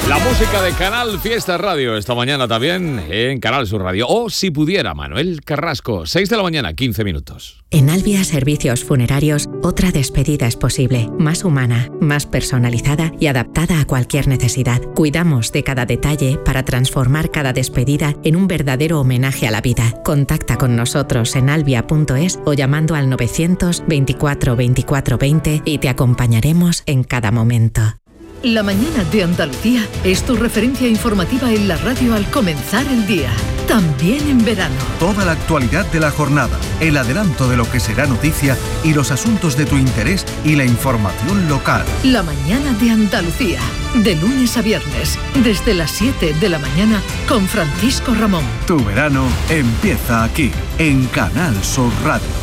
La música de Canal Fiesta Radio esta mañana también en Canal Sur Radio. O si pudiera, Manuel Carrasco, 6 de la mañana, 15 minutos. En Albia Servicios Funerarios, otra despedida es posible, más humana, más personalizada y adaptada a cualquier necesidad. Cuidamos de cada detalle para transformar cada despedida en un verdadero homenaje a la vida. Contacta con nosotros en albia.es o llamando al 924 24 20 y te acompañaremos en cada momento. La mañana de Andalucía es tu referencia informativa en la radio al comenzar el día, también en verano. Toda la actualidad de la jornada, el adelanto de lo que será noticia y los asuntos de tu interés y la información local. La mañana de Andalucía, de lunes a viernes, desde las 7 de la mañana con Francisco Ramón. Tu verano empieza aquí, en Canal Sur Radio.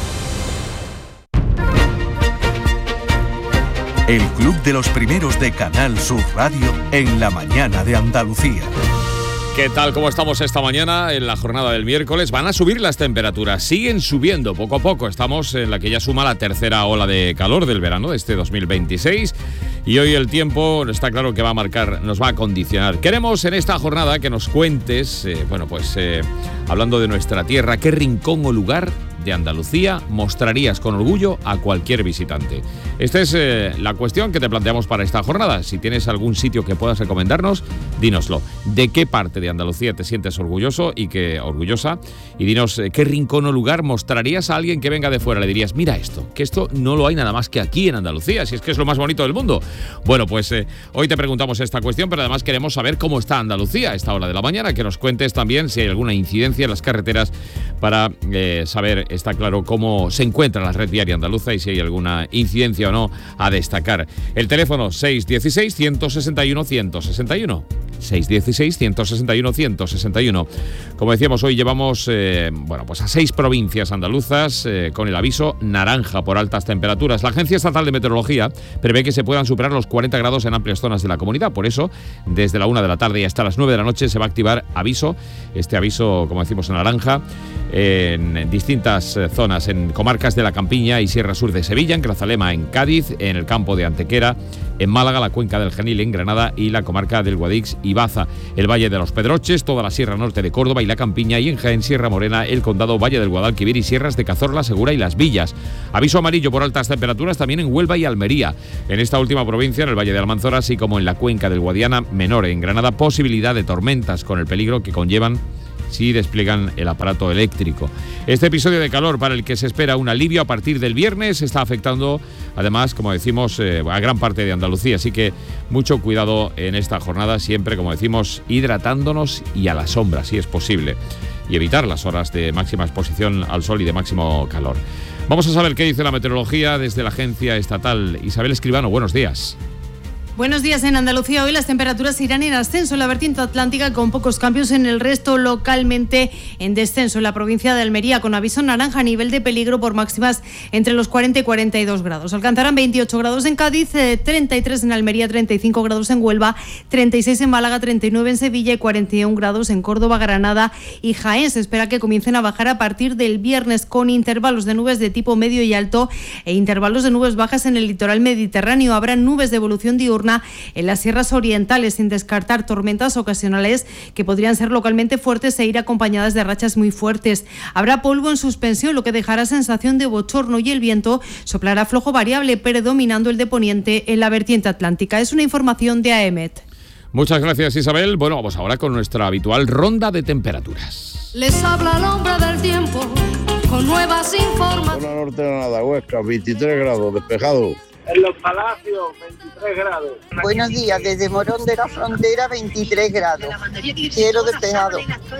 El Club de los Primeros de Canal Sur Radio en la mañana de Andalucía. ¿Qué tal? ¿Cómo estamos esta mañana en la jornada del miércoles? Van a subir las temperaturas, siguen subiendo poco a poco. Estamos en la que ya suma la tercera ola de calor del verano de este 2026 y hoy el tiempo está claro que va a marcar, nos va a condicionar. Queremos en esta jornada que nos cuentes, hablando de nuestra tierra, qué rincón o lugar de Andalucía mostrarías con orgullo a cualquier visitante. Esta es la cuestión que te planteamos para esta jornada. Si tienes algún sitio que puedas recomendarnos, dínoslo. ¿De qué parte de Andalucía te sientes orgulloso orgullosa? Y dinos qué rincón o lugar mostrarías a alguien que venga de fuera. Le dirías, mira esto, que esto no lo hay nada más que aquí en Andalucía, si es que es lo más bonito del mundo. Bueno, pues hoy te preguntamos esta cuestión, pero además queremos saber cómo está Andalucía a esta hora de la mañana, que nos cuentes también si hay alguna incidencia en las carreteras para saber, está claro, cómo se encuentra la red viaria andaluza y si hay alguna incidencia o no a destacar. El teléfono 616-161-161. 616-161-161. Como decíamos, hoy llevamos a 6 provincias andaluzas con el aviso naranja por altas temperaturas. La Agencia Estatal de Meteorología prevé que se puedan superar los 40 grados en amplias zonas de la comunidad. Por eso, desde la 1 de la tarde y hasta las 9 de la noche se va a activar este aviso, como decimos, en naranja, en distintas zonas, en comarcas de la Campiña y Sierra Sur de Sevilla, en Grazalema, en Cádiz, en el campo de Antequera, en Málaga, la cuenca del Genil, en Granada y la comarca del Guadix y Baza, el Valle de los Pedroches, toda la Sierra Norte de Córdoba y la Campiña, y en Jaén, Sierra Morena, el Condado, Valle del Guadalquivir y Sierras de Cazorla, Segura y Las Villas. Aviso amarillo por altas temperaturas también en Huelva y Almería. En esta última provincia, en el Valle de Almanzora, así como en la cuenca del Guadiana Menor, en Granada, posibilidad de tormentas con el peligro que conllevan si despliegan el aparato eléctrico. Este episodio de calor, para el que se espera un alivio a partir del viernes, está afectando, además, como decimos, a gran parte de Andalucía. Así que mucho cuidado en esta jornada, siempre, como decimos, hidratándonos y a la sombra, si es posible, y evitar las horas de máxima exposición al sol y de máximo calor. Vamos a saber qué dice la meteorología desde la Agencia Estatal. Isabel Escribano, buenos días. Buenos días. En Andalucía hoy las temperaturas irán en ascenso en la vertiente atlántica, con pocos cambios en el resto, localmente en descenso en la provincia de Almería, con aviso naranja a nivel de peligro por máximas entre los 40 y 42 grados. Alcanzarán 28 grados en Cádiz, 33 en Almería, 35 grados en Huelva, 36 en Málaga, 39 en Sevilla y 41 grados en Córdoba, Granada y Jaén. Se espera que comiencen a bajar a partir del viernes, con intervalos de nubes de tipo medio y alto e intervalos de nubes bajas en el litoral mediterráneo. Habrá nubes de evolución diurna en las sierras orientales, sin descartar tormentas ocasionales que podrían ser localmente fuertes e ir acompañadas de rachas muy fuertes. Habrá polvo en suspensión, lo que dejará sensación de bochorno, y el viento soplará flojo variable, predominando el de poniente en la vertiente atlántica. Es una información de AEMET. Muchas gracias, Isabel. Bueno, vamos ahora con nuestra habitual ronda de temperaturas. Les habla el hombre del tiempo con nuevas informaciones. Zona norte de Granada, Huesca, 23 grados, despejado. En Los Palacios, 23 grados. Buenos días, desde Morón de la Frontera, 23 grados. Cielo despejado.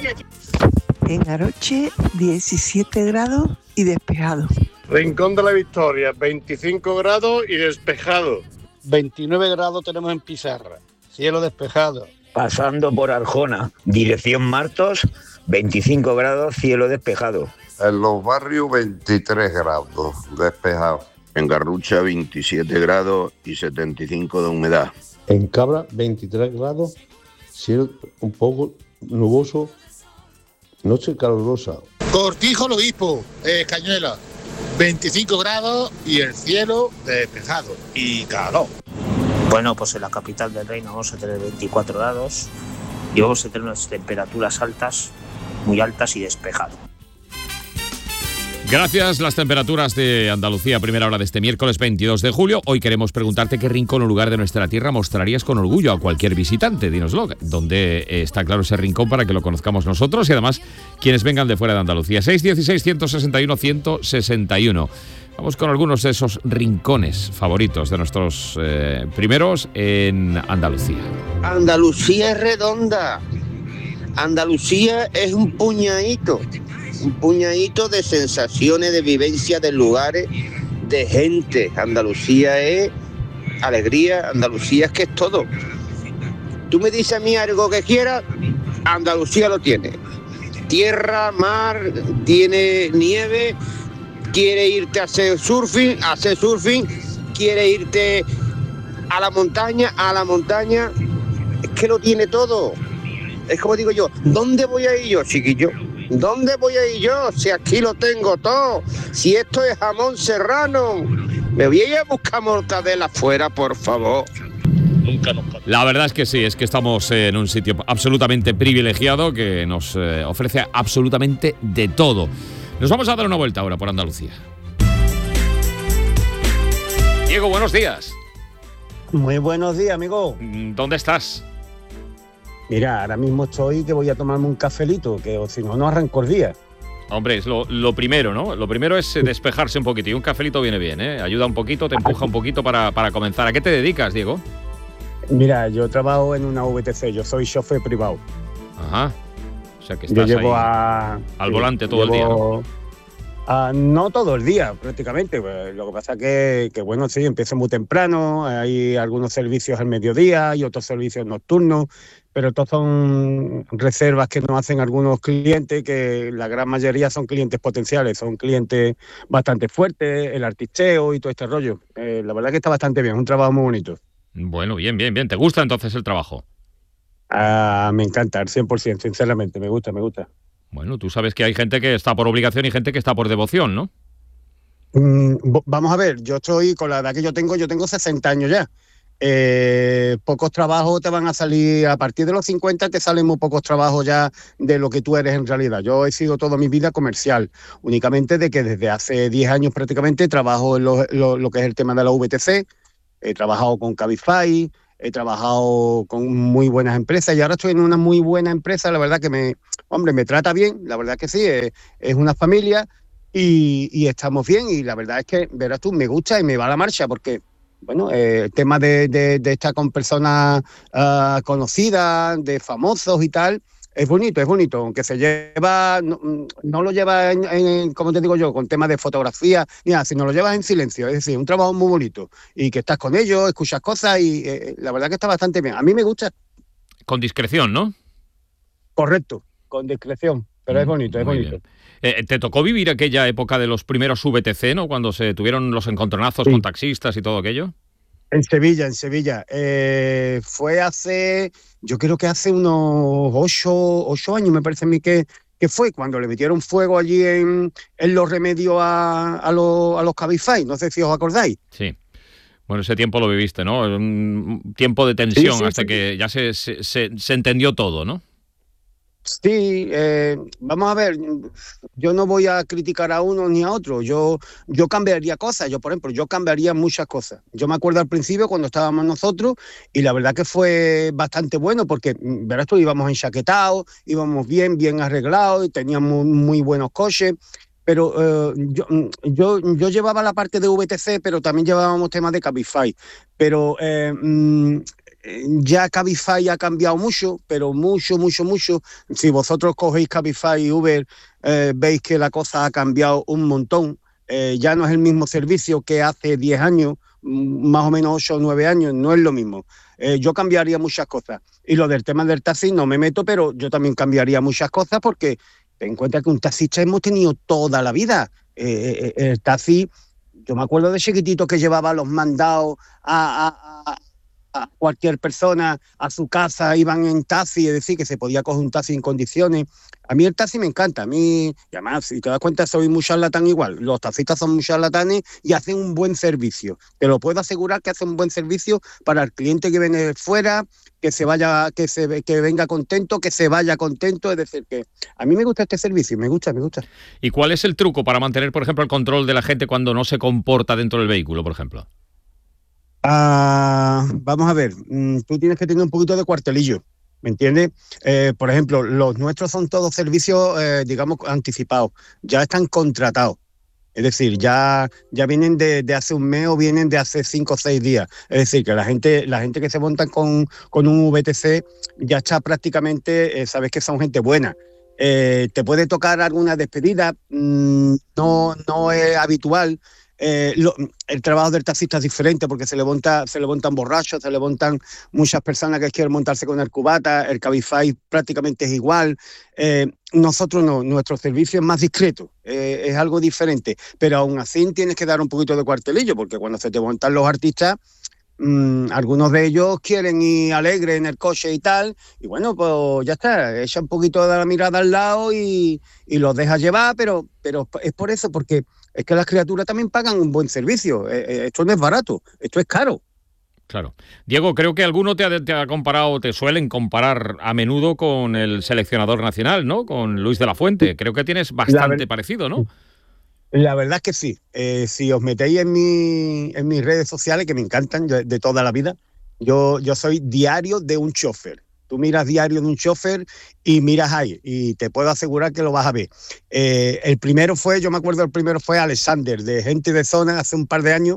En Aroche, 17 grados y despejado. Rincón de la Victoria, 25 grados y despejado. 29 grados tenemos en Pizarra, cielo despejado. Pasando por Arjona, dirección Martos, 25 grados, cielo despejado. En Los Barrios, 23 grados, despejado. En Garrucha, 27 grados y 75 de humedad. En Cabra, 23 grados, cielo un poco nuboso, noche calurosa. Cortijo Lo Obispo, Cañuela, 25 grados y el cielo despejado y calor. Bueno, pues en la capital del reino vamos a tener 24 grados y vamos a tener unas temperaturas altas, muy altas y despejado. Gracias. Las temperaturas de Andalucía, primera hora de este miércoles 22 de julio. Hoy queremos preguntarte qué rincón o lugar de nuestra tierra mostrarías con orgullo a cualquier visitante. Dínoslo, dónde está claro ese rincón para que lo conozcamos nosotros y además quienes vengan de fuera de Andalucía. 616-161-161. Vamos con algunos de esos rincones favoritos de nuestros primeros en Andalucía. Andalucía es redonda. Andalucía es un puñadito de sensaciones, de vivencia, de lugares, de gente. Andalucía es alegría, Andalucía es que es todo. Tú me dices a mí algo que quieras, Andalucía lo tiene. Tierra, mar, tiene nieve, quiere irte a hacer surfing, quiere irte a la montaña, es que lo tiene todo. Es como digo yo, ¿dónde voy a ir yo, chiquillo? ¿Dónde voy a ir yo? Si aquí lo tengo todo, si esto es jamón serrano, me voy a ir a buscar mortadela afuera, por favor. La verdad es que sí, es que estamos en un sitio absolutamente privilegiado que nos ofrece absolutamente de todo. Nos vamos a dar una vuelta ahora por Andalucía. Diego, buenos días. Muy buenos días, amigo. ¿Dónde estás? Mira, ahora mismo estoy que voy a tomarme un cafelito, que o si no arranco el día. Hombre, es lo primero, ¿no? Lo primero es despejarse un poquito y un cafelito viene bien, ¿eh? Ayuda un poquito, te empuja un poquito para comenzar. ¿A qué te dedicas, Diego? Mira, yo trabajo en una VTC, yo soy chofer privado. Ajá. O sea que estás yo llevo ahí al volante todo el día, ¿no? No todo el día, prácticamente. Pues, lo que pasa que bueno, sí, empiezo muy temprano, hay algunos servicios al mediodía y otros servicios nocturnos, pero todos son reservas que nos hacen algunos clientes, que la gran mayoría son clientes potenciales, son clientes bastante fuertes, el artisteo y todo este rollo. La verdad que está bastante bien, es un trabajo muy bonito. Bueno, bien. ¿Te gusta entonces el trabajo? Me encanta, al 100%, sinceramente, me gusta. Bueno, tú sabes que hay gente que está por obligación y gente que está por devoción, ¿no? Vamos a ver, yo estoy con la edad que yo tengo 60 años ya. Pocos trabajos te van a salir, a partir de los 50 te salen muy pocos trabajos ya de lo que tú eres en realidad. Yo he sido toda mi vida comercial, únicamente de que desde hace 10 años prácticamente trabajo en lo que es el tema de la VTC, he trabajado con Cabify, he trabajado con muy buenas empresas y ahora estoy en una muy buena empresa, la verdad que me trata bien, la verdad que sí, es una familia y estamos bien y la verdad es que, verás tú, me gusta y me va a la marcha porque, bueno, el tema de estar con personas conocidas, de famosos y tal, es bonito, aunque se lleva, no lo lleva en, como te digo yo, con temas de fotografía, ni nada, sino lo llevas en silencio, es decir, un trabajo muy bonito, y que estás con ellos, escuchas cosas, y la verdad que está bastante bien. A mí me gusta. Con discreción, ¿no? Correcto, con discreción, pero es bonito, es bonito. ¿Te tocó vivir aquella época de los primeros VTC, ¿no? Cuando se tuvieron los encontronazos con taxistas y todo aquello. En Sevilla. Fue hace, yo creo que hace unos 8 años, me parece a mí que fue, cuando le metieron fuego allí en los Remedios a los Cabify, no sé si os acordáis. Sí. Bueno, ese tiempo lo viviste, ¿no? Un tiempo de tensión hasta que ya se entendió todo, ¿no? Sí, vamos a ver, yo no voy a criticar a uno ni a otro, yo cambiaría cosas, por ejemplo, yo cambiaría muchas cosas. Yo me acuerdo al principio cuando estábamos nosotros y la verdad que fue bastante bueno porque, verás tú, íbamos enchaquetados, íbamos bien arreglados y teníamos muy buenos coches, pero yo llevaba la parte de VTC, pero también llevábamos temas de Cabify, pero ya Cabify ha cambiado mucho, pero mucho. Si vosotros cogéis Cabify y Uber, veis que la cosa ha cambiado un montón. Ya no es el mismo servicio que hace 10 años, más o menos 8 o 9 años, no es lo mismo. Yo cambiaría muchas cosas. Y lo del tema del taxi no me meto, pero yo también cambiaría muchas cosas porque ten en cuenta que un taxista hemos tenido toda la vida. El taxi, yo me acuerdo de chiquitito que llevaba los mandados a cualquier persona a su casa, iban en taxi, es decir, que se podía coger un taxi en condiciones. A mí el taxi me encanta, a mí, y además, si te das cuenta, soy muy charlatán igual. Los taxistas son muy charlatanes y hacen un buen servicio. Te lo puedo asegurar que hacen un buen servicio para el cliente que viene de fuera, que se vaya, que venga contento, que se vaya contento. Es decir, que a mí me gusta este servicio, me gusta. ¿Y cuál es el truco para mantener, por ejemplo, el control de la gente cuando no se comporta dentro del vehículo, por ejemplo? Vamos a ver, tú tienes que tener un poquito de cuartelillo, ¿me entiendes? Por ejemplo, los nuestros son todos servicios, digamos, anticipados, ya están contratados. Es decir, ya vienen de hace un mes o vienen de hace 5 o 6 días. Es decir, que la gente que se monta con un VTC ya está prácticamente, sabes que son gente buena. Te puede tocar alguna despedida, no es habitual. El trabajo del taxista es diferente porque se levantan borrachos, se levantan muchas personas que quieren montarse con el cubata, el Cabify prácticamente es igual. Nosotros no, nuestro servicio es más discreto, es algo diferente, pero aún así tienes que dar un poquito de cuartelillo porque cuando se te montan los artistas, algunos de ellos quieren ir alegres en el coche y tal, y bueno, pues ya está, echa un poquito de la mirada al lado y los deja llevar, pero es por eso, porque es que las criaturas también pagan un buen servicio. Esto no es barato, esto es caro. Claro. Diego, creo que alguno te ha comparado, te suelen comparar a menudo con el seleccionador nacional, ¿no? Con Luis de la Fuente. Creo que tienes bastante parecido, ¿no? La verdad es que sí. Si os metéis en mis redes sociales, que me encantan de toda la vida, yo soy diario de un chofer. Tú miras diario de un chofer y miras ahí, y te puedo asegurar que lo vas a ver. Yo me acuerdo, el primero fue Alexander, de Gente de Zona, hace un par de años,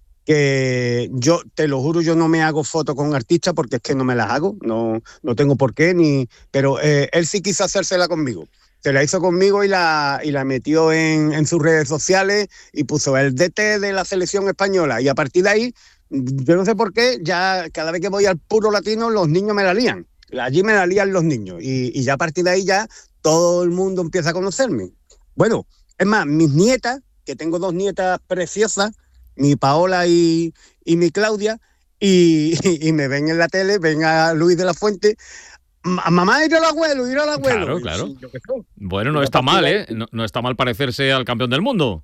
que yo, te lo juro, yo no me hago fotos con artistas porque es que no me las hago, no tengo por qué, pero él sí quiso hacérsela conmigo. Se la hizo conmigo y la metió en sus redes sociales y puso el DT de la selección española, y a partir de ahí, yo no sé por qué, ya cada vez que voy al Puro Latino los niños me la lían. Allí me la lían los niños y ya a partir de ahí ya todo el mundo empieza a conocerme. Bueno, es más, mis nietas, que tengo 2 nietas preciosas, mi Paola y mi Claudia, y me ven en la tele, ven a Luis de la Fuente, mamá, ir al abuelo. Claro. Bueno, no está mal, ¿eh? No está mal parecerse al campeón del mundo.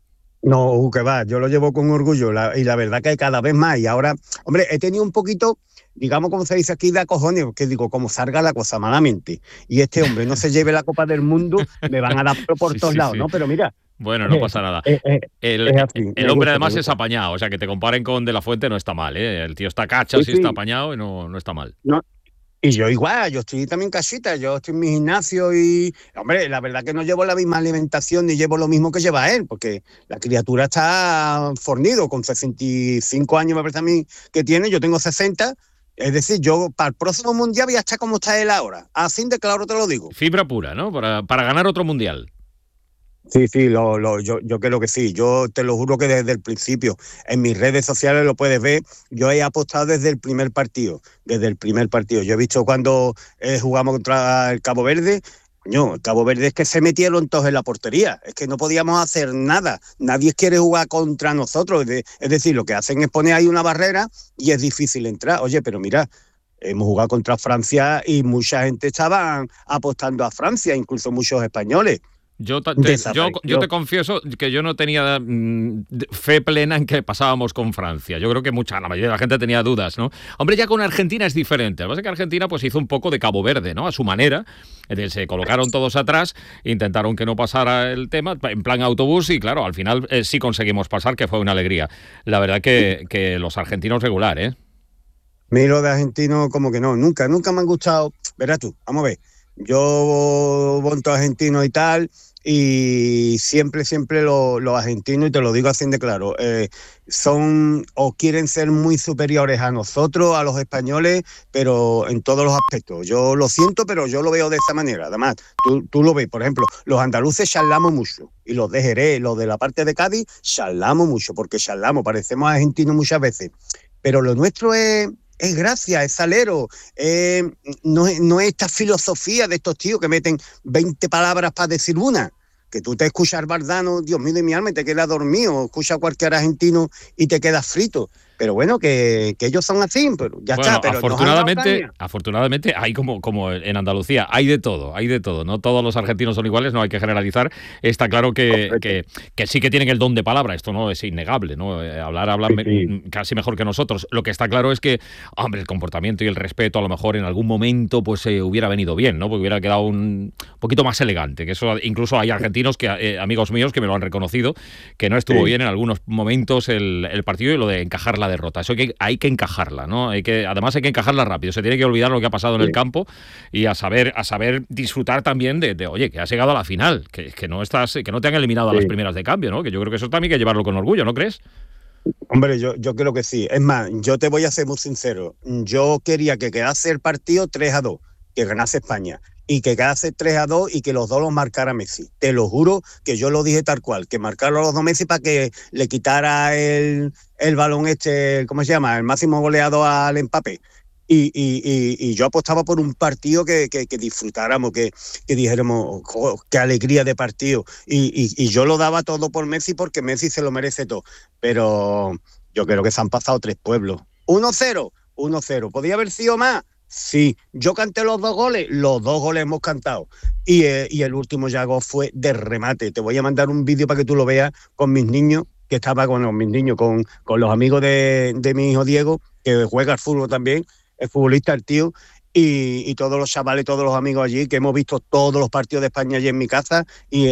No, que va, yo lo llevo con orgullo y la verdad que cada vez más. Y ahora, hombre, he tenido un poquito, digamos, como se dice aquí, de acojones, porque digo, como salga la cosa malamente y este hombre no se lleve la Copa del Mundo, me van a dar por todos lados, sí. ¿No? Pero mira... Bueno, no pasa nada. El hombre además es apañado, o sea, que te comparen con De la Fuente no está mal, ¿eh? El tío está cachas y está apañado y no está mal. No. Y yo igual, yo estoy también casita, yo estoy en mi gimnasio y, hombre, la verdad que no llevo la misma alimentación ni llevo lo mismo que lleva él, porque la criatura está fornido, con 65 años me parece a mí que tiene, yo tengo 60, es decir, yo para el próximo mundial voy a estar como está él ahora, así de claro te lo digo. Fibra pura, ¿no? Para ganar otro mundial. Sí, yo creo que sí. Yo te lo juro que desde el principio, en mis redes sociales lo puedes ver, yo he apostado desde el primer partido. Yo he visto cuando jugamos contra el Cabo Verde, el Cabo Verde es que se metieron todos en la portería, es que no podíamos hacer nada, nadie quiere jugar contra nosotros, es decir, lo que hacen es poner ahí una barrera y es difícil entrar. Oye, pero mira, hemos jugado contra Francia y mucha gente estaba apostando a Francia, incluso muchos españoles. Yo te confieso que yo no tenía fe plena en que pasábamos con Francia. Yo creo que la mayoría de la gente tenía dudas, ¿no? Hombre, ya con Argentina es diferente. Lo que pasa es que Argentina pues hizo un poco de Cabo Verde, ¿no? A su manera. Se colocaron todos atrás, intentaron que no pasara el tema, en plan autobús, y claro, al final sí conseguimos pasar, que fue una alegría. La verdad que los argentinos regular, ¿eh? Miro de argentinos como que no, nunca me han gustado. Verás tú, vamos a ver. Yo monto argentino y tal, y siempre los argentinos, y te lo digo así de claro, son o quieren ser muy superiores a nosotros, a los españoles, pero en todos los aspectos. Yo lo siento, pero yo lo veo de esa manera. Además, tú lo ves, por ejemplo, los andaluces charlamos mucho, y los de Jerez, los de la parte de Cádiz, charlamos mucho, porque parecemos argentinos muchas veces, pero lo nuestro es gracia, es salero, no es esta filosofía de estos tíos que meten 20 palabras para decir una. Que tú te escuchas Bardano, Dios mío de mi alma, y te quedas dormido, escucha a cualquier argentino y te quedas frito. pero bueno, que ellos son así, pero ya bueno, está. Pero afortunadamente hay como en Andalucía, hay de todo, no todos los argentinos son iguales, no hay que generalizar. Está claro que sí que tienen el don de palabra, esto no es innegable, ¿no? Hablan casi mejor que nosotros. Lo que está claro es que, hombre, el comportamiento y el respeto a lo mejor en algún momento pues hubiera venido bien, ¿no? Porque hubiera quedado un poquito más elegante, que eso incluso hay argentinos, amigos míos, que me lo han reconocido, que no estuvo bien en algunos momentos el partido y lo de encajar la derrota. Eso hay que encajarla, ¿no? Además hay que encajarla rápido. Se tiene que olvidar lo que ha pasado en el campo y a saber disfrutar también de oye, que has llegado a la final, que no te han eliminado a las primeras de cambio, ¿no? Que yo creo que eso también hay que llevarlo con orgullo, ¿no crees? Hombre, yo creo que sí. Es más, yo te voy a ser muy sincero. Yo quería que quedase el partido 3-2, que ganase España. Y que quedase 3-2 y que los dos los marcara Messi. Te lo juro que yo lo dije tal cual, que marcaron los dos Messi para que le quitara el balón ¿cómo se llama? El máximo goleado al Mbappé. Y yo apostaba por un partido que disfrutáramos, que dijéramos, oh, qué alegría de partido. Y yo lo daba todo por Messi porque Messi se lo merece todo. Pero yo creo que se han pasado 3 pueblos. 1-0. ¿Podía haber sido más? Sí, yo canté los 2 goles hemos cantado. Y el último Yago fue de remate. Te voy a mandar un vídeo para que tú lo veas con mis niños, que estaba con los amigos de mi hijo Diego, que juega al fútbol también, es futbolista el tío, y todos los chavales, todos los amigos allí, que hemos visto todos los partidos de España allí en mi casa y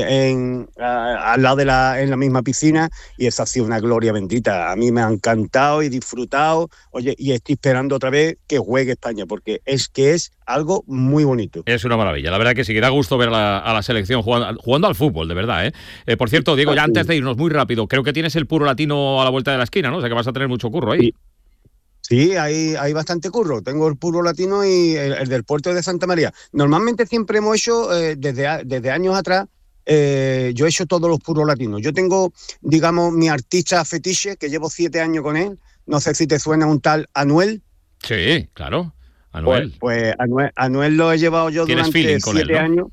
al lado en la misma piscina, y eso ha sido una gloria bendita. A mí me ha encantado y disfrutado, oye, y estoy esperando otra vez que juegue España, porque es algo muy bonito. Es una maravilla, la verdad que sí, que da gusto ver a la selección jugando al fútbol, de verdad, ¿eh? Por cierto, Diego, ya antes de irnos muy rápido, creo que tienes el Puro Latino a la vuelta de la esquina, ¿no? O sea que vas a tener mucho curro ahí. Sí, hay bastante curro. Tengo el Puro Latino y el del puerto de Santa María. Normalmente siempre hemos hecho, desde años atrás, yo he hecho todos los Puros Latinos. Yo tengo, digamos, mi artista fetiche, que llevo 7 años con él. No sé si te suena un tal Anuel. Sí, claro, Anuel. Pues Anuel lo he llevado yo durante 7 años.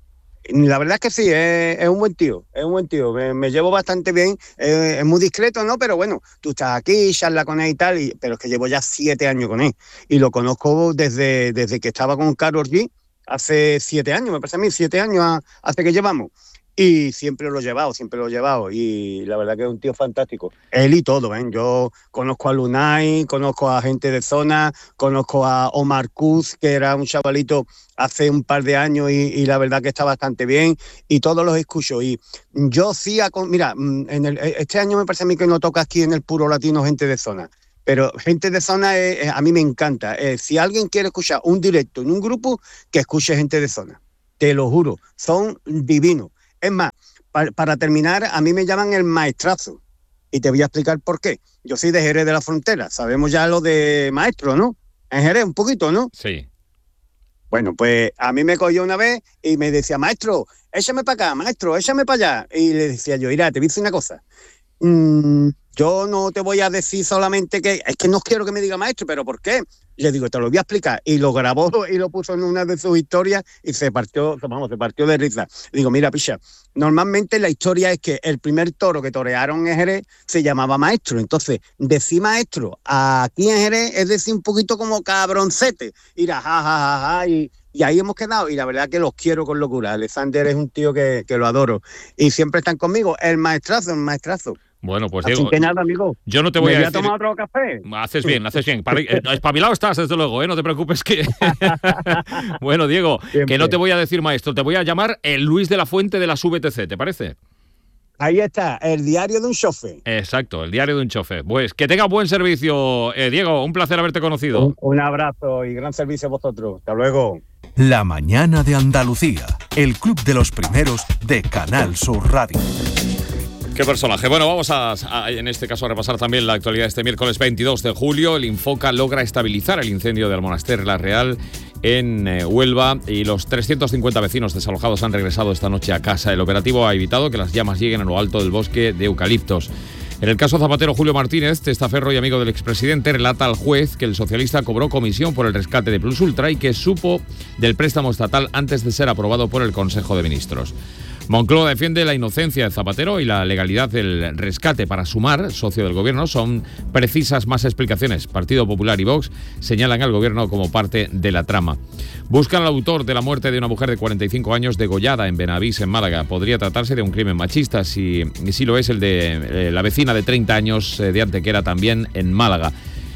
La verdad es que sí, es un buen tío, me llevo bastante bien, es muy discreto, ¿no? Pero bueno, tú estás aquí, charla con él y tal, pero es que llevo ya 7 años con él, y lo conozco desde que estaba con Karol G, hace 7 años, me parece a mí, 7 años hace que llevamos, y siempre lo he llevado, y la verdad que es un tío fantástico, él y todo, ¿ven? Yo conozco a Lunay, conozco a gente de zona, conozco a Omar Kuz, que era un chavalito hace un par de años, y la verdad que está bastante bien, y todos los escucho, y yo sí, mira, este año me parece a mí que no toca aquí en el Puro Latino gente de zona, pero gente de zona a mí me encanta. Si alguien quiere escuchar un directo en un grupo, que escuche gente de zona, te lo juro, son divinos. Es más, para terminar, a mí me llaman el maestrazo, y te voy a explicar por qué. Yo soy de Jerez de la Frontera, sabemos ya lo de maestro, ¿no? En Jerez un poquito, ¿no? Sí. Bueno, pues a mí me cogió una vez y me decía, maestro, échame para acá, maestro, échame para allá. Y le decía yo, mira, te voy a decir una cosa. Yo no te voy a decir solamente que es que no quiero que me diga maestro, pero ¿por qué? Le digo, te lo voy a explicar. Y lo grabó y lo puso en una de sus historias y se partió de risa. Le digo, mira, picha, normalmente la historia es que el primer toro que torearon en Jerez se llamaba maestro. Entonces, decir maestro aquí en Jerez es decir un poquito como cabroncete. Y ahí hemos quedado. Y la verdad que los quiero con locura. Alexander es un tío que lo adoro. Y siempre están conmigo. El maestrazo. Bueno, pues Así Diego, que nada, amigo. Yo no te voy a decir... tomar otro café. Haces bien. Espabilado estás, desde luego, no te preocupes que... Bueno, Diego, siempre. Que no te voy a decir maestro, te voy a llamar el Luis de la Fuente de las VTC, ¿te parece? Ahí está, el diario de un chofer. Exacto, el diario de un chofer. Pues que tenga buen servicio, Diego, un placer haberte conocido. Un abrazo y gran servicio a vosotros. Hasta luego. La mañana de Andalucía, el club de los primeros de Canal Sur Radio. Qué personaje. Bueno, vamos en este caso a repasar también la actualidad de este miércoles 22 de julio. El Infoca logra estabilizar el incendio del Monaster La Real en Huelva y los 350 vecinos desalojados han regresado esta noche a casa. El operativo ha evitado que las llamas lleguen a lo alto del bosque de eucaliptos. En el caso Zapatero, Julio Martínez, testaferro y amigo del expresidente, relata al juez que el socialista cobró comisión por el rescate de Plus Ultra y que supo del préstamo estatal antes de ser aprobado por el Consejo de Ministros. Moncloa defiende la inocencia de Zapatero y la legalidad del rescate. Para Sumar, socio del gobierno, son precisas más explicaciones. Partido Popular y Vox señalan al gobierno como parte de la trama. Buscan al autor de la muerte de una mujer de 45 años degollada en Benavís, en Málaga. Podría tratarse de un crimen machista, si lo es el de la vecina de 30 años de Antequera, también en Málaga.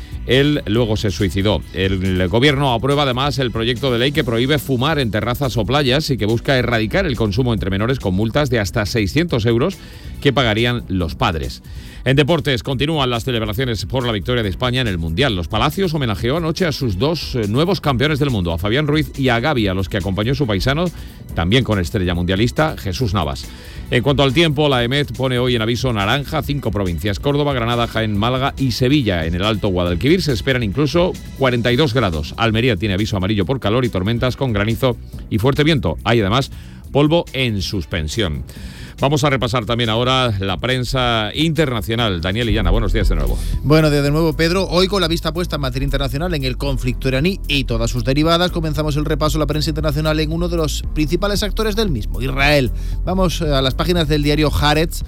Él luego se suicidó. El gobierno aprueba además el proyecto de ley que prohíbe fumar en terrazas o playas y que busca erradicar el consumo entre menores con multas de hasta 600 euros que pagarían los padres. En deportes continúan las celebraciones por la victoria de España en el Mundial. Los Palacios homenajeó anoche a sus dos nuevos campeones del mundo, a Fabián Ruiz y a Gavi, a los que acompañó su paisano, también con estrella mundialista, Jesús Navas. En cuanto al tiempo, la EMET pone hoy en aviso naranja 5 provincias: Córdoba, Granada, Jaén, Málaga y Sevilla. En el Alto Guadalquivir se esperan incluso 42 grados. Almería tiene aviso amarillo por calor y tormentas con granizo y fuerte viento. Hay además polvo en suspensión. Vamos a repasar también ahora la prensa internacional. Daniel Illana, buenos días de nuevo. Buenos días de nuevo, Pedro. Hoy, con la vista puesta en materia internacional en el conflicto iraní y todas sus derivadas, comenzamos el repaso a la prensa internacional en uno de los principales actores del mismo, Israel. Vamos a las páginas del diario Haaretz.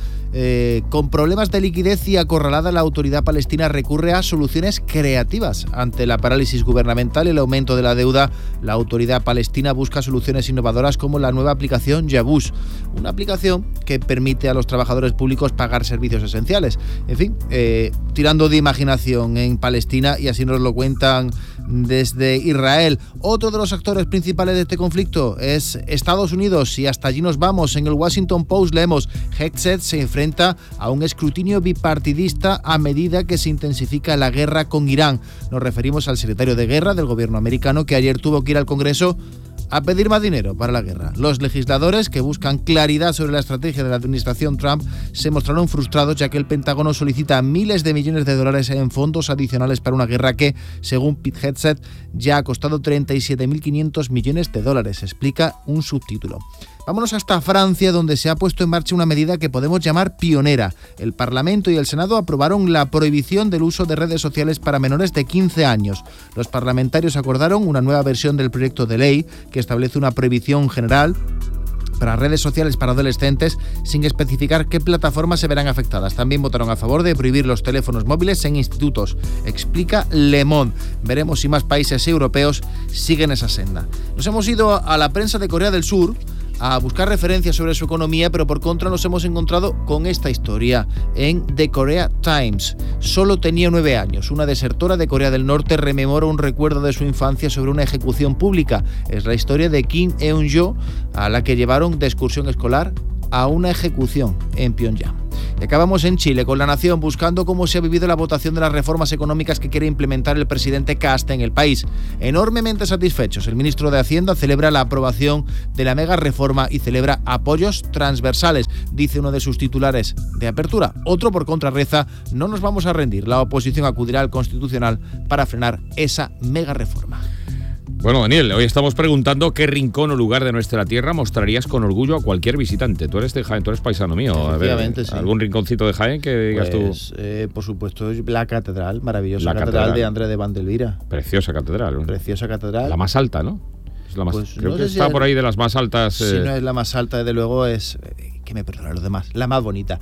Con problemas de liquidez y acorralada, la autoridad palestina recurre a soluciones creativas. Ante la parálisis gubernamental y el aumento de la deuda, la autoridad palestina busca soluciones innovadoras como la nueva aplicación Yabus, una aplicación que permite a los trabajadores públicos pagar servicios esenciales. En fin, tirando de imaginación en Palestina, y así nos lo cuentan desde Israel. Otro de los actores principales de este conflicto es Estados Unidos, y hasta allí nos vamos. En el Washington Post leemos: Hegseth se enfrenta a un escrutinio bipartidista a medida que se intensifica la guerra con Irán. Nos referimos al secretario de Guerra del gobierno americano, que ayer tuvo que ir al Congreso a pedir más dinero para la guerra. Los legisladores, que buscan claridad sobre la estrategia de la administración Trump, se mostraron frustrados, ya que el Pentágono solicita miles de millones de dólares en fondos adicionales para una guerra que, según Pete Hegseth, ya ha costado 37.500 millones de dólares, explica un subtítulo. Vámonos hasta Francia, donde se ha puesto en marcha una medida que podemos llamar pionera. El Parlamento y el Senado aprobaron la prohibición del uso de redes sociales para menores de 15 años. Los parlamentarios acordaron una nueva versión del proyecto de ley que establece una prohibición general para redes sociales para adolescentes, sin especificar qué plataformas se verán afectadas. También votaron a favor de prohibir los teléfonos móviles en institutos, explica Le Monde. Veremos si más países europeos siguen esa senda. Nos hemos ido a la prensa de Corea del Sur a buscar referencias sobre su economía, pero por contra nos hemos encontrado con esta historia en The Korea Times. Solo tenía 9 años. Una desertora de Corea del Norte rememora un recuerdo de su infancia sobre una ejecución pública. Es la historia de Kim Eun-jo, a la que llevaron de excursión escolar a una ejecución en Pyongyang. Y acabamos en Chile, con La Nación, buscando cómo se ha vivido la votación de las reformas económicas que quiere implementar el presidente Kast en el país. Enormemente satisfechos, el ministro de Hacienda celebra la aprobación de la mega reforma y celebra apoyos transversales, dice uno de sus titulares de apertura. Otro, por contra, reza: no nos vamos a rendir, la oposición acudirá al Constitucional para frenar esa mega reforma. Bueno, Daniel, hoy estamos preguntando qué rincón o lugar de nuestra tierra mostrarías con orgullo a cualquier visitante. Tú eres de Jaén, tú eres paisano mío. Efectivamente, sí. ¿Algún rinconcito de Jaén que digas pues, tú? Por supuesto, la catedral, maravillosa catedral de Andrés de Vandelvira. Preciosa catedral. Preciosa catedral. La más alta, ¿no? Es la más, pues creo no que sé está si por ahí de las más altas. Si no es la más alta, desde luego es... que me perdonen los demás, la más bonita.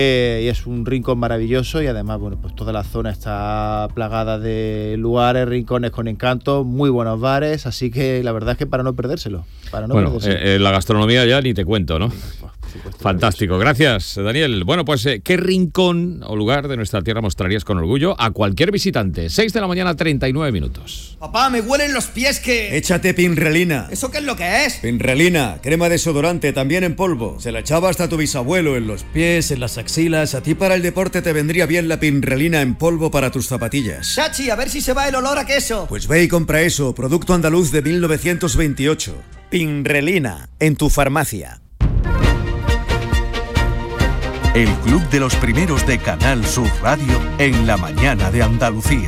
Y es un rincón maravilloso, y además, bueno, pues toda la zona está plagada de lugares, rincones con encanto, muy buenos bares, así que la verdad es que para no perdérselo. La gastronomía ya ni te cuento, ¿no? Fantástico, gracias, Daniel. Bueno, pues ¿qué rincón o lugar de nuestra tierra mostrarías con orgullo a cualquier visitante? 6 de la mañana, 39 minutos. Papá, me huelen los pies que... Échate Pinrelina. ¿Eso qué es lo que es? Pinrelina, crema desodorante, también en polvo. Se la echaba hasta tu bisabuelo en los pies, en las axilas. A ti para el deporte te vendría bien la Pinrelina en polvo para tus zapatillas. Chachi, a ver si se va el olor a queso. Pues ve y compra eso, producto andaluz de 1928. Pinrelina, en tu farmacia. El Club de los Primeros de Canal Sur Radio en la mañana de Andalucía.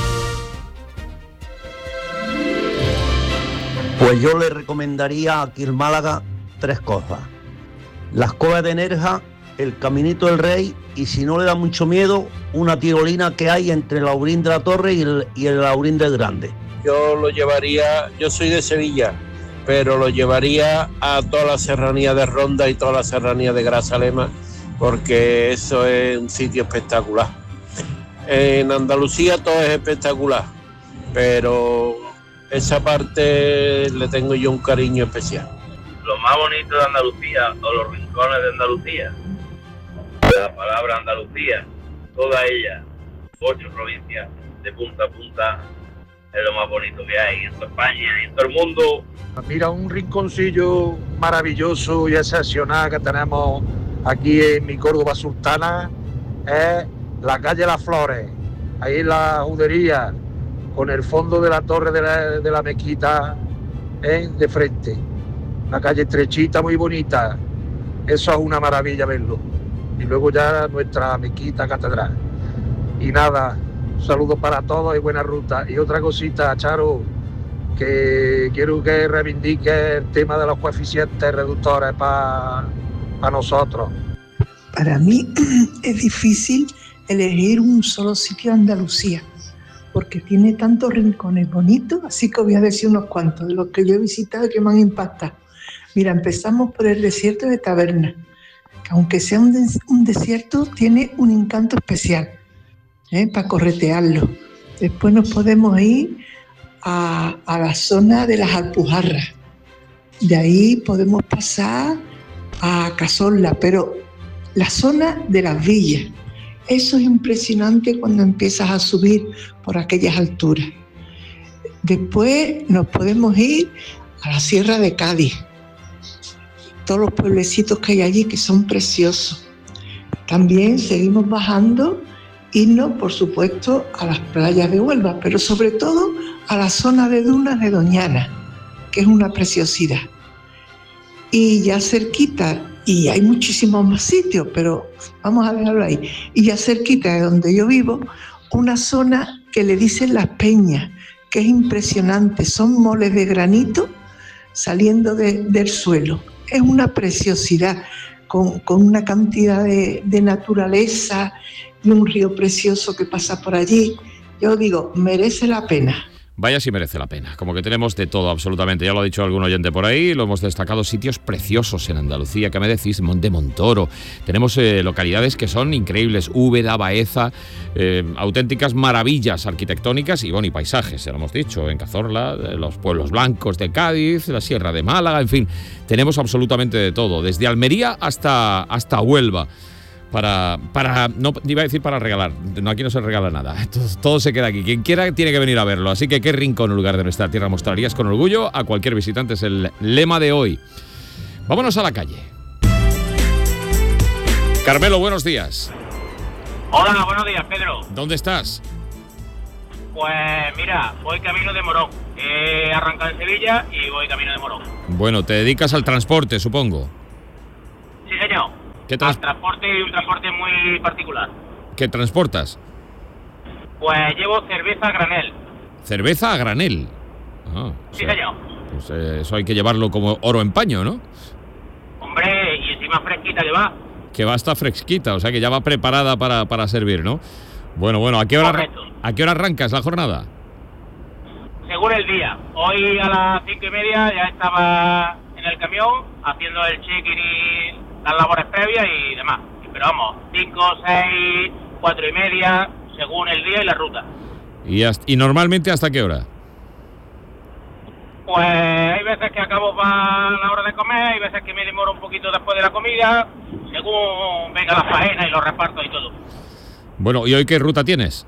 Pues yo le recomendaría aquí en Málaga 3 cosas: las cuevas de Nerja, el Caminito del Rey, y si no le da mucho miedo, una tirolina que hay entre el Laurín de la Torre y el Laurín del Grande. Yo lo llevaría, yo soy de Sevilla, pero lo llevaría a toda la serranía de Ronda y toda la serranía de Grazalema, porque eso es un sitio espectacular. En Andalucía todo es espectacular, pero esa parte le tengo yo un cariño especial. Lo más bonito de Andalucía, o los rincones de Andalucía, la palabra Andalucía, toda ella, 8 provincias, de punta a punta, es lo más bonito que hay en toda España y en todo el mundo. Mira, un rinconcillo maravilloso y excepcional que tenemos aquí en mi Córdoba sultana es la calle Las Flores, ahí en la Judería, con el fondo de la torre de la mezquita de frente. La calle estrechita, muy bonita. Eso es una maravilla verlo. Y luego ya nuestra mezquita catedral. Y nada, un saludo para todos y buena ruta. Y otra cosita, Charo, que quiero que reivindique el tema de los coeficientes reductores para nosotros. Para mí es difícil elegir un solo sitio de Andalucía, porque tiene tantos rincones bonitos, así que voy a decir unos cuantos de los que yo he visitado y que me han impactado. Mira, empezamos por el desierto de Taberna, que aunque sea un desierto, tiene un encanto especial para corretearlo. Después nos podemos ir a la zona de las Alpujarras. De ahí podemos pasar a Cazorla, pero la zona de las villas, eso es impresionante cuando empiezas a subir por aquellas alturas. Después nos podemos ir a la Sierra de Cádiz, todos los pueblecitos que hay allí que son preciosos. También seguimos bajando, irnos por supuesto a las playas de Huelva, pero sobre todo a la zona de dunas de Doñana, que es una preciosidad. Y ya cerquita, y hay muchísimos más sitios, pero vamos a dejarlo ahí, y ya cerquita de donde yo vivo, una zona que le dicen Las Peñas, que es impresionante, son moles de granito saliendo del suelo. Es una preciosidad, con una cantidad de naturaleza y un río precioso que pasa por allí. Yo digo, merece la pena. Vaya si merece la pena, como que tenemos de todo absolutamente, ya lo ha dicho algún oyente por ahí, lo hemos destacado, sitios preciosos en Andalucía, ¿qué me decís? Monte Montoro, tenemos localidades que son increíbles, Úbeda, Baeza, auténticas maravillas arquitectónicas y bueno, y paisajes, ya lo hemos dicho, en Cazorla, los pueblos blancos de Cádiz, la Sierra de Málaga, en fin, tenemos absolutamente de todo, desde Almería hasta Huelva. Para no iba a decir para regalar, no, aquí no se regala nada, todo se queda aquí, quien quiera tiene que venir a verlo, así que qué rincón o lugar de nuestra tierra mostrarías con orgullo a cualquier visitante, es el lema de hoy. Vámonos a la calle. Carmelo, buenos días. Hola, buenos días, Pedro. ¿Dónde estás? Pues mira, voy camino de Morón, he arrancado en Sevilla y voy camino de Morón. Bueno, te dedicas al transporte, supongo. Sí, señor. Transporte y un transporte muy particular. ¿Qué transportas? Pues llevo cerveza a granel. ¿Cerveza a granel? Sí, señor. Pues eso hay que llevarlo como oro en paño, ¿no? Hombre, y encima fresquita que va. Que va hasta fresquita, o sea que ya va preparada para servir, ¿no? Bueno, ¿a qué hora arrancas la jornada? Según el día. Hoy a las 5:30 ya estaba en el camión haciendo el check-in y las labores previas y demás. Pero vamos, 5, 6, 4:30, según el día y la ruta. ¿Y normalmente hasta qué hora? Pues hay veces que acabo para la hora de comer, hay veces que me demoro un poquito después de la comida, según venga la faena y los repartos y todo. Bueno, ¿y hoy qué ruta tienes?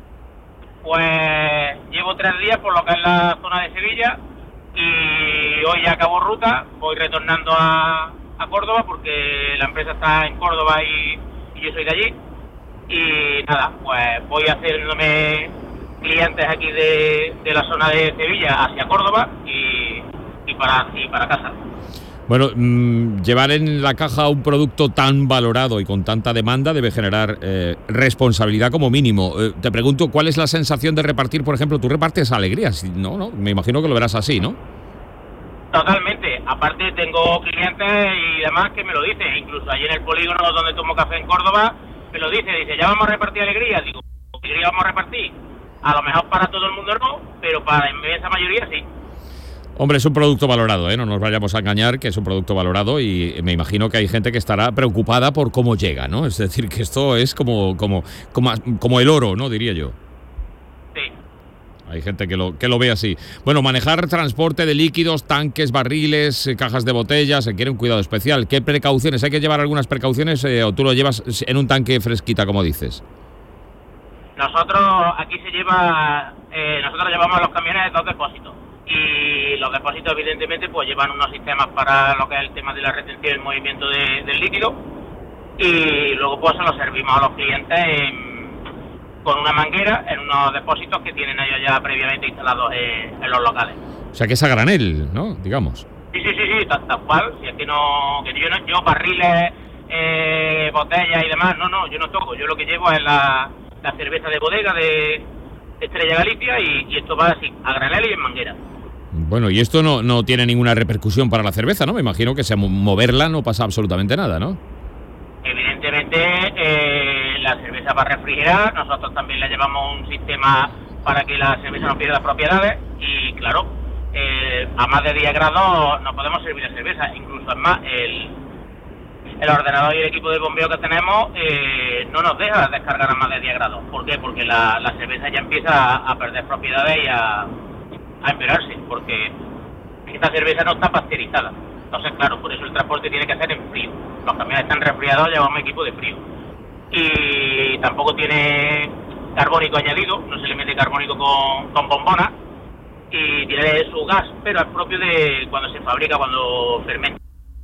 Pues llevo 3 días por lo que es la zona de Sevilla y hoy ya acabo ruta, voy retornando a Córdoba porque la empresa está en Córdoba y yo soy de allí y nada, pues voy haciéndome clientes aquí de la zona de Sevilla hacia Córdoba y para casa. Bueno, llevar en la caja un producto tan valorado y con tanta demanda debe generar responsabilidad como mínimo. Te pregunto, ¿cuál es la sensación de repartir, por ejemplo, tú repartes alegrías? No, me imagino que lo verás así, ¿no? Totalmente. Aparte tengo clientes y demás que me lo dicen. Incluso allí en el polígono donde tomo café en Córdoba, me lo dice, ya vamos a repartir alegrías. Digo, alegría vamos a repartir. A lo mejor para todo el mundo no, pero para la inmensa mayoría sí. Hombre, es un producto valorado, no nos vayamos a engañar, que es un producto valorado y me imagino que hay gente que estará preocupada por cómo llega, ¿no? Es decir, que esto es como el oro, ¿no? Diría yo. Sí. Hay gente que lo ve así. Bueno, manejar transporte de líquidos, tanques, barriles, cajas de botellas, se quiere un cuidado especial. ¿Qué precauciones? ¿Hay que llevar algunas precauciones o tú lo llevas en un tanque fresquita, como dices? Nosotros aquí nosotros llevamos los camiones 2 depósitos. Y los depósitos, evidentemente, pues llevan unos sistemas para lo que es el tema de la retención y el movimiento del líquido. Y luego pues se los servimos a los clientes con una manguera en unos depósitos que tienen ellos ya previamente instalados en los locales. O sea, que es a granel, ¿no? Digamos. Sí, tal cual. Si es que yo barriles, botellas y demás, no, yo no toco. Yo lo que llevo es la cerveza de bodega de Estrella Galicia y esto va así, a granel y en manguera. Bueno, y esto no tiene ninguna repercusión para la cerveza, ¿no? Me imagino que moverla no pasa absolutamente nada, ¿no? Evidentemente, la cerveza va a refrigerar, nosotros también le llevamos un sistema para que la cerveza no pierda propiedades y, claro, a más de 10 grados no podemos servir la cerveza, incluso es más, el ordenador y el equipo de bombeo que tenemos no nos deja descargar a más de 10 grados. ¿Por qué? Porque la cerveza ya empieza a perder propiedades y a empeorarse, porque esta cerveza no está pasteurizada. Entonces, claro, por eso el transporte tiene que ser en frío. Los camiones están resfriados, llevamos equipo de frío. Y tampoco tiene carbónico añadido, no se le mete carbónico con bombonas, y tiene su gas, pero es propio de cuando se fabrica, cuando fermenta.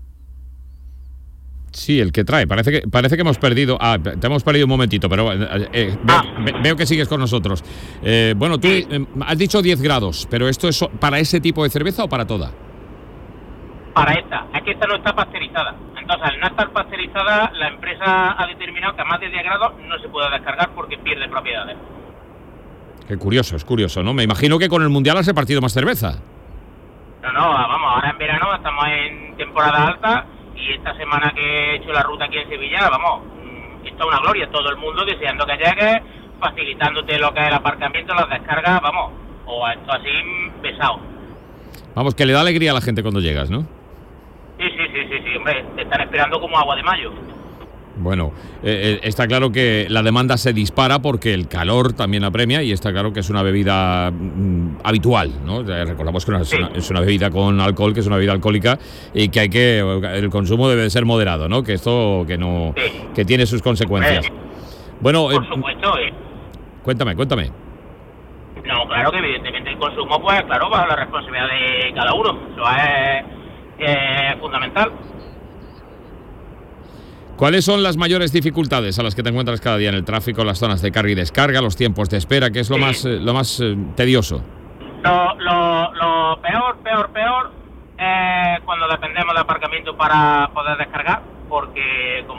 Sí, el que trae. Parece que hemos perdido... te hemos perdido un momentito, pero veo que sigues con nosotros. Bueno, tú has dicho 10 grados, pero ¿esto es para ese tipo de cerveza o para toda? Para esta. Es que esta no está pasteurizada. Entonces, al no estar pasteurizada, la empresa ha determinado que a más de 10 grados no se puede descargar porque pierde propiedades. Qué curioso, es curioso, ¿no? Me imagino que con el Mundial has repartido más cerveza. No, vamos, ahora en verano estamos en temporada alta. Y esta semana que he hecho la ruta aquí en Sevilla, vamos, esto es una gloria, todo el mundo deseando que llegues, facilitándote lo que es el aparcamiento, las descargas, vamos, o esto así pesado. Vamos, que le da alegría a la gente cuando llegas, ¿no? Sí, hombre, te están esperando como agua de mayo. Bueno, está claro que la demanda se dispara porque el calor también apremia y está claro que es una bebida habitual, ¿no? Recordamos que es una bebida con alcohol, que es una bebida alcohólica y que el consumo debe ser moderado, ¿no? Que esto que tiene sus consecuencias. Bueno, por supuesto. Cuéntame. No, claro que evidentemente el consumo, pues claro, bajo la responsabilidad de cada uno. Eso es fundamental. ¿Cuáles son las mayores dificultades a las que te encuentras cada día en el tráfico, las zonas de carga y descarga, los tiempos de espera? ¿Qué es lo más tedioso? Lo peor es cuando dependemos de aparcamiento para poder descargar, porque como